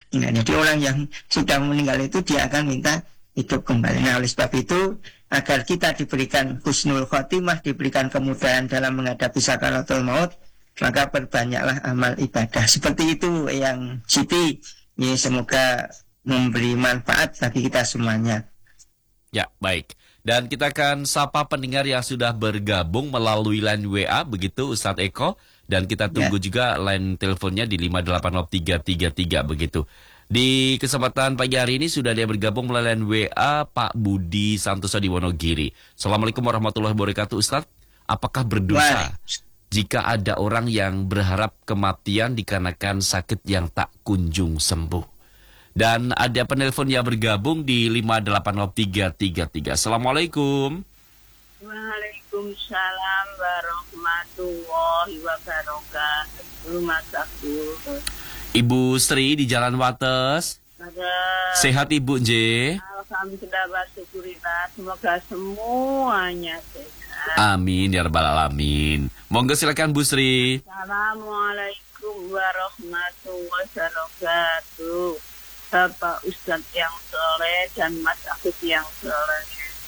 Nah, jadi orang yang sudah meninggal itu dia akan minta hidup kembali. Nah, oleh sebab itu agar kita diberikan husnul khotimah, diberikan kemudahan dalam menghadapi sakaratul maut, maka perbanyaklah amal ibadah. Seperti itu yang Siti. Ya, semoga memberi manfaat bagi kita semuanya. Ya, baik. Dan kita akan sapa pendengar yang sudah bergabung melalui line WA, begitu Ustadz Eko. Dan kita tunggu juga line teleponnya di 5803333, begitu. Di kesempatan pagi hari ini sudah dia bergabung melalui line WA Pak Budi Santoso di Wonogiri. Assalamualaikum warahmatullahi wabarakatuh, Ustadz. Apakah berdosa jika ada orang yang berharap kematian dikarenakan sakit yang tak kunjung sembuh? Dan ada penelpon yang bergabung di 5803333. Assalamualaikum. Waalaikumsalam warahmatullahi wabarakatuh. Mas Abdul. Ibu Sri di Jalan Wates. Sehat Ibu J? Alhamdulillah wa syukurillah. Semoga semuanya sehat. Amin ya rabbal alamin. Monggo silakan Bu Sri. Assalamualaikum warahmatullahi wabarakatuh. Bapak Ustadz yang soleh dan Mas Afif yang soleh.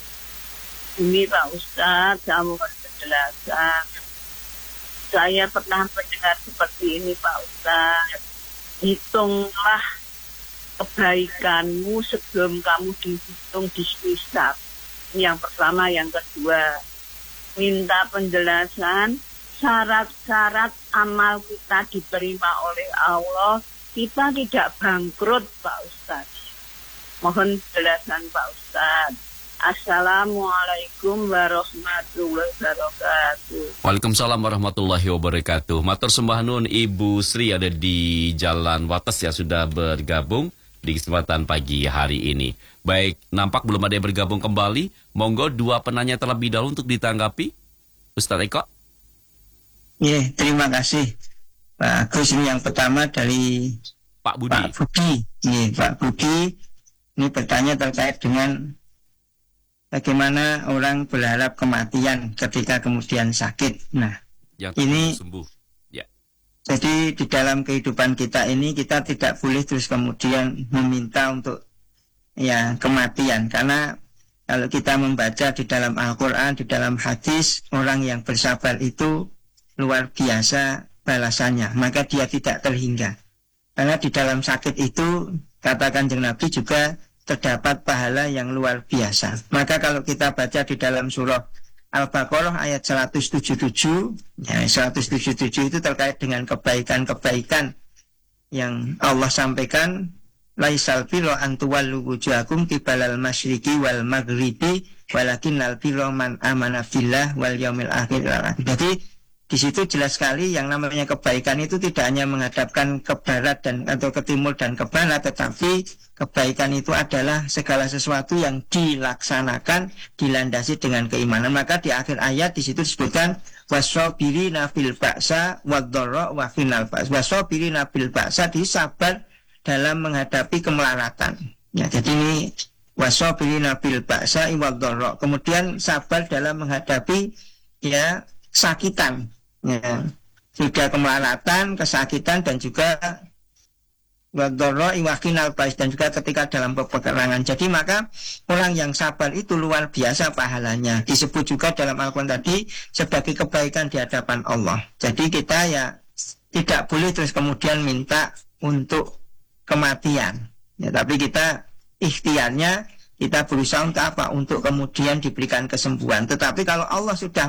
Ini Pak Ustadz, saya mohon penjelasan. Saya pernah mendengar seperti ini Pak Ustadz. Hitunglah kebaikanmu sebelum kamu dihitung di hisab. Yang pertama, yang kedua, minta penjelasan syarat-syarat amal kita diterima oleh Allah. Kita tidak bangkrut Pak Ustadz. Mohon penjelasan Pak Ustadz. Assalamualaikum warahmatullahi wabarakatuh. Waalaikumsalam warahmatullahi wabarakatuh. Matur sembah nun Ibu Sri ada di Jalan Wates yang sudah bergabung di kesempatan pagi hari ini. Baik, nampak belum ada yang bergabung kembali. Monggo dua penanya terlebih dahulu untuk ditanggapi. Ustadz Eko. Ya, terima kasih Pak Agus. Ini yang pertama dari Pak Budi. Pak Budi. Ya, Pak Budi ini bertanya terkait dengan bagaimana orang berharap kematian ketika kemudian sakit. Nah, yang ini sembuh. Ya. Jadi di dalam kehidupan kita ini kita tidak boleh terus kemudian meminta untuk kematian, karena kalau kita membaca di dalam Al-Quran, di dalam hadis, orang yang bersabar itu luar biasa balasannya, maka dia tidak terhingga. Karena di dalam sakit itu kata Kanjeng Nabi juga terdapat pahala yang luar biasa. Maka kalau kita baca di dalam surah Al-Baqarah ayat 177, 177 itu terkait dengan kebaikan-kebaikan yang Allah sampaikan. Laisal birra an tuwallu wujuhakum qibalal masyriqi wal maghribi walakinnal birra man amana billah wal yaumil akhir. Jadi di situ jelas sekali yang namanya kebaikan itu tidak hanya menghadapkan ke barat dan atau ke timur dan ke barat, tetapi kebaikan itu adalah segala sesuatu yang dilaksanakan dilandasi dengan keimanan. Maka di akhir ayat di situ disebutkan wasabirina fil ba'sa wadh-dharra wa final ba's. Wasabirina fil ba'sa, disabar dalam menghadapi kemelaratan. Ya, jadi ini wasabirina fil ba'sa wadh-dharra. Kemudian sabar dalam menghadapi sakitan. Ya, sudah kemelaratan, kesakitan, dan juga wadh-dharra wa final ba's, dan juga ketika dalam peperangan. Jadi maka orang yang sabar itu luar biasa pahalanya. Disebut juga dalam Al-Quran tadi sebagai kebaikan di hadapan Allah. Jadi kita tidak boleh terus kemudian minta untuk kematian. Ya, tapi kita ikhtiarnya kita berusaha untuk apa? Untuk kemudian diberikan kesembuhan. Tetapi kalau Allah sudah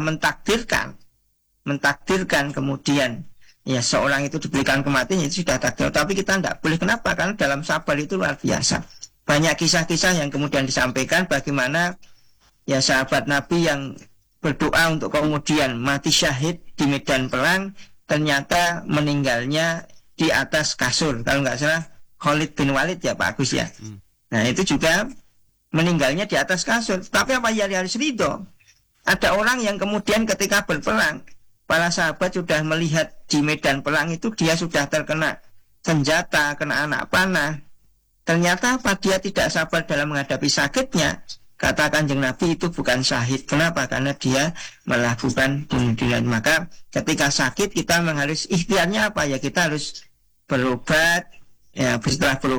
mentakdirkan kemudian seorang itu diberikan kematian, itu sudah takdir. Tapi kita tidak boleh. Kenapa? Karena dalam sabar itu luar biasa. Banyak kisah-kisah yang kemudian disampaikan bagaimana sahabat Nabi yang berdoa untuk kemudian mati syahid di medan perang, ternyata meninggalnya di atas kasur. Kalau nggak salah Khalid bin Walid ya Pak Agus ya. Nah itu juga meninggalnya di atas kasur. Tapi apa ya, harus ridho. Ada orang yang kemudian ketika berperang, para sahabat sudah melihat di medan perang itu dia sudah terkena senjata, kena anak panah. Ternyata apa? Dia tidak sabar dalam menghadapi sakitnya. Kata Kanjeng Nabi itu bukan syahid. Kenapa? Karena dia melakukan bunuh diri. Maka ketika sakit kita harus ikhtiarnya apa? Ya kita harus berobat. Ya setelah berobat